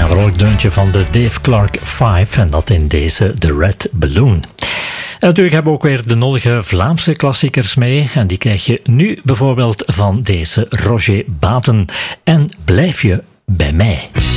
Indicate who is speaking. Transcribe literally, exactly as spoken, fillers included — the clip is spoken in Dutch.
Speaker 1: Een vrolijk deuntje van de Dave Clark vijf en dat in deze The Red Balloon. En natuurlijk hebben we ook weer de nodige Vlaamse klassiekers mee. En die krijg je nu bijvoorbeeld van deze Roger Baten. En blijf je bij mij.